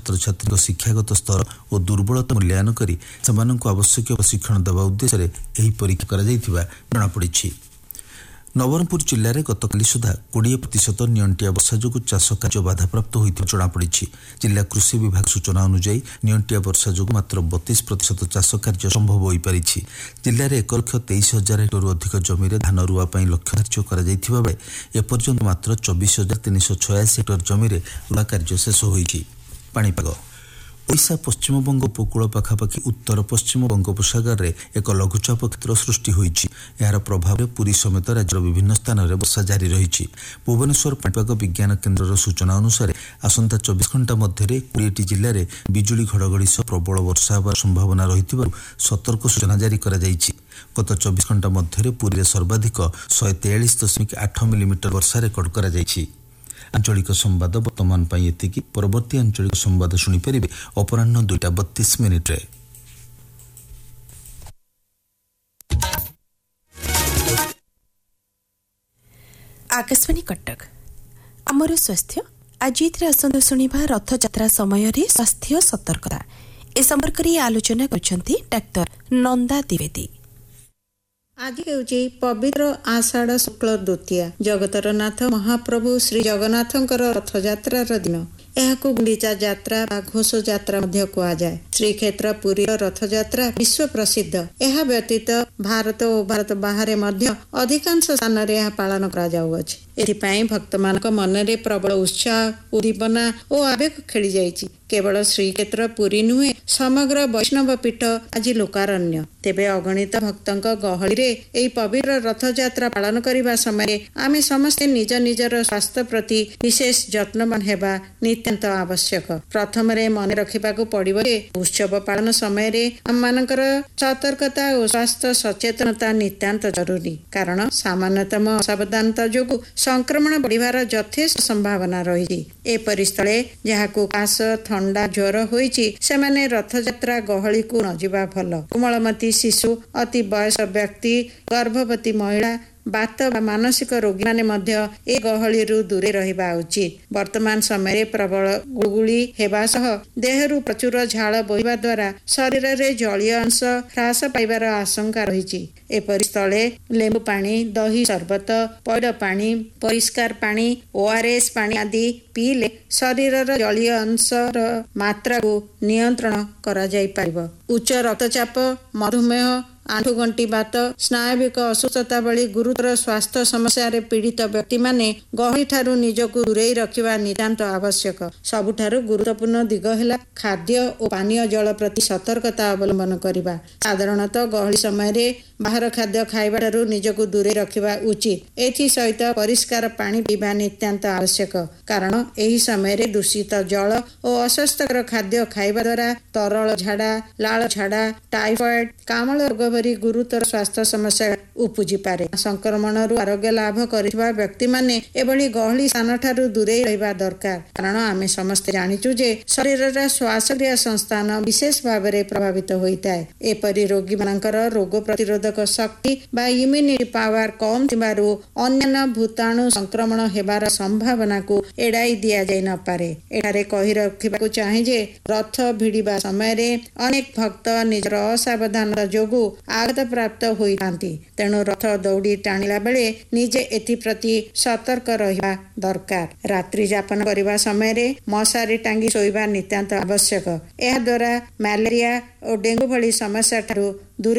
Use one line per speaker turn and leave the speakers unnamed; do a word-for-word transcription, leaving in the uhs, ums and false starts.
छात्र शिक्षागत स्तर और दुर्बलता मूल्यांकन करी सेमानंकु आवश्यक प्रशिक्षण देवा उद्देश्य एही परीक्षा करा जायथिबा जणा पड़िछि। नवरंगपुर जिले में गतकाली सुधा बीस प्रतिशत नियंटिया वर्षा जो चाष कार्य बाधाप्राप्त होता जमापड़ी। जिला कृषि विभाग सूचना अनुसार नियंटिया वर्षा जो मात्र बतीस प्रतिशत चाष कार्य संभव हो पारि। जिले में एक लक्ष तेईस हजार हेक्टर अधिक जमी धान रुआपाई लक्ष्य धार्य कर बेले एपर्यंत मात्र चौबीस हजार तीन सौ छयासी हेक्टर जमी रुआ कार्य शेष होइछि। पाणीपाग ओडिशा पश्चिमबंग उपकूल पाखापाखि उत्तर पश्चिम बंगोपसागर में एक लघुचाप क्षेत्र सृष्टि होइछि। यार प्रभाव में पुरी समेत राज्यर विभिन्न स्थान में वर्षा जारी रही। भुवनेश्वर पाणीपाग विज्ञान केन्द्र सूचना अनुसार आसंता चौबीस घंटा मध्य बीस जिले में बिजुली घड़घड़ी सह प्रबल वर्षा होवार संभावना रही सतर्क सूचना जारी करा जायछि। गत चौबीस घंटा मध्य पुरी में सर्वाधिक शहे तेयालीस दशमिक आठ मिलीमीटर वर्षा रेकर्ड करा जायछि। आंचलिक संवाद वर्तमान पाई एतिकी। परवर्ती आंचलिक संवाद शुणिपारे अपराह्न दुईटा बत्तीस मिनिट रे।
आकाशवाणी कटक आमर स्वास्थ्य आज आसंत शुणा रथयात्रा समय स्वास्थ्य सतर्कता ए संपर्क में आलोचना करछंती डाक्टर नंदा द्विवेदी।
आज हेउची पवित्र आषाढ़ शुक्ल द्वितीया जगतर नाथ महाप्रभु श्री जगन्नाथंकर रथयात्रार दिन। एहाकु गुंडीचा यात्रा बा घोष यात्रा मध्य कुआ जाए। श्रीक्षेत्र पुरी रथयात्रा विश्व प्रसिद्ध। एहा व्यतीत भारत और भारत बाहर मध्य अधिकांश स्थान रे एहा पालन करा जाउअछि। एथिपाई भक्त मानक मनरे प्रबल उत्साह उद्दीपना और आवेग खेली जाइछि। केवल श्रीक्षेत्र पुरी नुहे समग्र वैष्णव पीठ आज लोकारण्य। तेबे अगणित भक्तंक गहली रे एई पवित्र रथयात्रा पालन करिबा समय आमे समस्ते निज निजर स्वास्थ्य प्रति विशेष यत्नवान हेबा नितांत आवश्यक। प्रथम रे मन रखिबाकू पड़िबो जे उत्सव पालन समय रे आम मानकर सतर्कता और स्वास्थ्य सचेतनता नितांत जरूरी। कारण सामान्यतम असावधानता जोगु संक्रमण बढ़िबार यथेष्ट संभावना रही। ए परिस्थळे जहाकू काश थंडा ज्वर होईची सेमाने रथयात्रा गहली को न जिबा भल। कोमलमती शिशु अति वयस्क व्यक्ति गर्भवती महिला बात मानसिक रोगी माने मध्य ए गहली रु दूरे रहिबा उचित। वर्तमान समय प्रबल गुळगुळी हेबा सह देहरु प्रचुर झाल बोहिबा द्वारा शरीर रे जलीय अंश ह्रास पाइबार आशंका रहिछि। एपरि स्थले लेंबू पानी दही शरबत पैड पानी परिष्कार पानी ओआरएस पानी आदि पीले शरीरर जलीय अंशर मात्रा को नियंत्रण करा जाई पारिबो। उच्च रक्तचाप मधुमेह आंठुगंटी बात स्नायविक असुस्थता भली गुरुतर स्वास्थ्य समस्या रे पीड़ित व्यक्ति माने गहली ठारू निजको दूरेई रखिबा नितांत आवश्यक। सबुठारू गुरुत्वपूर्ण दिग हेला खाद्य और पानीय जल प्रति सतर्कता अवलंबन करिबा। साधारणतः गहली समय रे बाहर खाद्य खाइबा ठारू निजको दूरे रखिबा उचित। एथि सहित परिष्कार पानी पीबा नितांत आवश्यक। कारण एही समय रे दूषित जल और अस्वास्थ्यकर खाद्य खाइबा द्वारा तरल झाड़ा लाल झाड़ा टाइफॉइड कामल रोग भरी गुरुतर स्वास्थ्य समस्या उपजी पारे। संक्रमण रु आरोग्य लाभ करिबा व्यक्ति माने एभली गहली स्थान ठारू दूरे रहिबा दरकार। कारण आमे समस्त जानिचु जे शरीरर श्वासक्रिया संस्थान विशेष भाव में प्रभावित होइताय। एपरि रोगी मानकर रोग प्रतिरोधक शक्ति बा इम्यूनिटी पावर कम थिबारु अन्य भूताणु संक्रमण हेबार संभावना को एड़ाई दिया जाय न पारे। एठारे कहि रखिबाकू चाहे जे रथ भिड़िबा समय रे अनेक भक्त निजर असावधानता जोगु आघात प्राप्त होइतांती। तेणु रथ दौड़ी टाणिला बेले निजे एथिप्रति सतर्क रहिबा दरकार। रात्रि यापन करिबा समय रे मशारी टांगी सोइबा नितांत आवश्यक। एहा द्वारा मलेरिया और डेंगू भली समस्या ठारू दूरे